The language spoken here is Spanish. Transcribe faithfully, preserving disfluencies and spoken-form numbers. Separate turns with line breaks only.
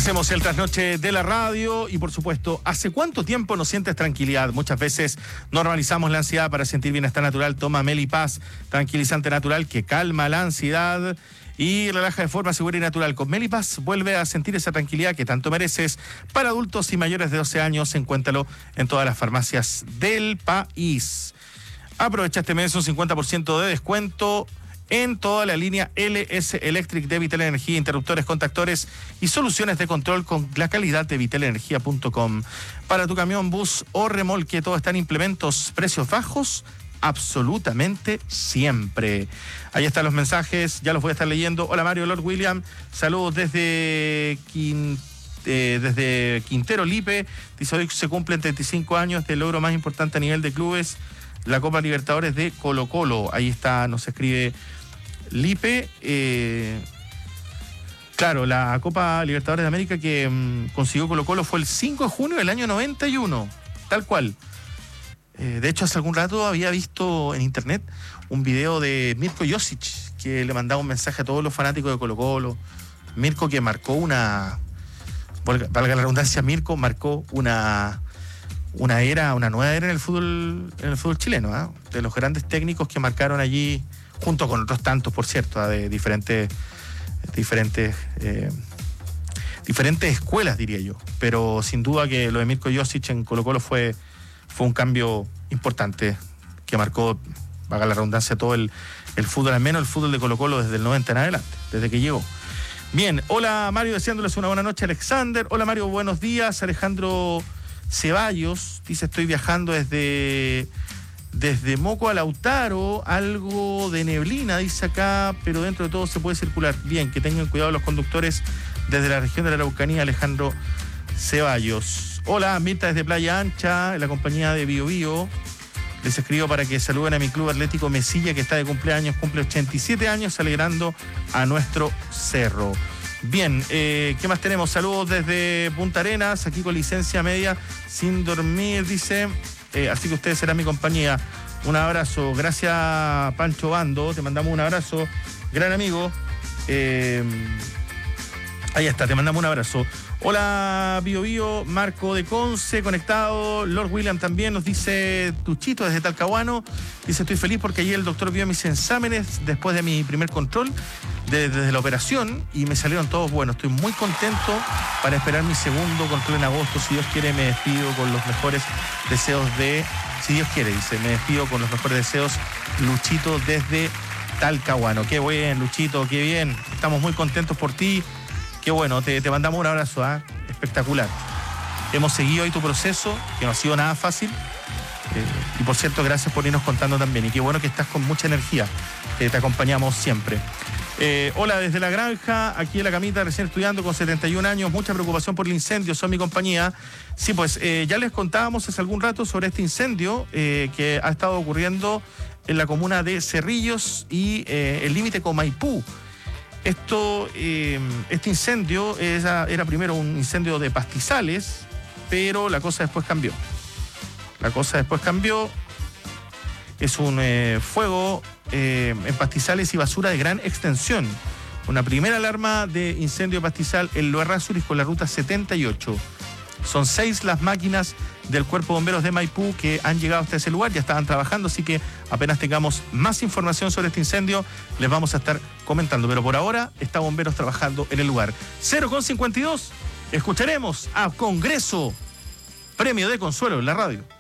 Hacemos el trasnoche de la radio y, por supuesto, ¿hace cuánto tiempo no sientes tranquilidad? Muchas veces normalizamos la ansiedad para sentir bienestar natural. Toma Melipaz, tranquilizante natural que calma la ansiedad y relaja de forma segura y natural. Con Melipaz vuelve a sentir esa tranquilidad que tanto mereces. Para adultos y mayores de doce años, encuéntralo en todas las farmacias del país. Aprovecha este mes un cincuenta por ciento de descuento en toda la línea L S Electric de Vital Energía, interruptores, contactores y soluciones de control con la calidad de vital energía punto com. Para tu camión, bus o remolque, todo está en implementos, precios bajos, absolutamente siempre. Ahí están los mensajes, ya los voy a estar leyendo. Hola Mario, Lord William, saludos desde Quin, eh, desde Quintero Lipe. Dice, hoy se cumplen treinta y cinco años del logro más importante a nivel de clubes, la Copa Libertadores de Colo Colo. Ahí está, nos escribe Lipe. Eh, claro, la Copa Libertadores de América que mmm, consiguió Colo Colo fue el cinco de junio del año noventa y uno, tal cual. Eh, de hecho, hace algún rato había visto en internet un video de Mirko Josic, que le mandaba un mensaje a todos los fanáticos de Colo Colo. Mirko, que marcó una, valga la redundancia, Mirko marcó una... una era, una nueva era en el fútbol, en el fútbol chileno, ¿eh? De los grandes técnicos que marcaron allí, junto con otros tantos, por cierto, ¿eh? de diferentes, diferentes, eh, diferentes escuelas, diría yo. Pero sin duda que lo de Mirko Josic en Colo Colo fue, fue un cambio importante que marcó, valga la redundancia, todo el, el fútbol, al menos el fútbol de Colo Colo desde el noventa en adelante, desde que llegó. Bien, hola Mario, deseándoles una buena noche, Alexander. Hola Mario, buenos días. Alejandro Ceballos dice, estoy viajando desde desde Moco a Lautaro, algo de neblina, dice acá, pero dentro de todo se puede circular. Bien, que tengan cuidado los conductores desde la región de la Araucanía, Alejandro Ceballos. Hola, Mirta desde Playa Ancha, en la compañía de Bio Bio. Les escribo para que saluden a mi club atlético Mesilla, que está de cumpleaños, cumple ochenta y siete años, alegrando a nuestro cerro. Bien, eh, ¿qué más tenemos? Saludos desde Punta Arenas, aquí con licencia media, sin dormir, dice. Eh, así que ustedes serán mi compañía. Un abrazo. Gracias, Pancho Bando. Te mandamos un abrazo. Gran amigo. Eh, ahí está, te mandamos un abrazo. Hola, Bio Bio, Marco de Conce, conectado. Lord William también nos dice, Tuchito desde Talcahuano. Dice, estoy feliz porque ayer el doctor vio mis exámenes después de mi primer control de, desde la operación y me salieron todos buenos. Estoy muy contento para esperar mi segundo control en agosto. Si Dios quiere, me despido con los mejores deseos de... Si Dios quiere, dice, me despido con los mejores deseos, Luchito desde Talcahuano. Qué bien, Luchito, qué bien. Estamos muy contentos por ti. Qué bueno, te, te mandamos un abrazo, ¿eh? Espectacular. Hemos seguido ahí tu proceso, que no ha sido nada fácil. Eh, y por cierto, gracias por irnos contando también. Y qué bueno que estás con mucha energía. Eh, te acompañamos siempre. Eh, hola, desde la granja, aquí en la camita, recién estudiando con setenta y un años. Mucha preocupación por el incendio, son mi compañía. Sí, pues eh, ya les contábamos hace algún rato sobre este incendio eh, que ha estado ocurriendo en la comuna de Cerrillos y eh, el límite con Maipú. Esto, eh, este incendio era, era primero un incendio de pastizales, pero la cosa después cambió. La cosa después cambió. Es un eh, fuego eh, en pastizales y basura de gran extensión. Una primera alarma de incendio de pastizal en Lo Errázuriz con la ruta setenta y ocho. Son seis las máquinas del Cuerpo de Bomberos de Maipú que han llegado hasta ese lugar, ya estaban trabajando, así que apenas tengamos más información sobre este incendio, les vamos a estar comentando. Pero por ahora está Bomberos trabajando en el lugar. cero con cincuenta y dos, escucharemos a Congreso, premio de consuelo en la radio.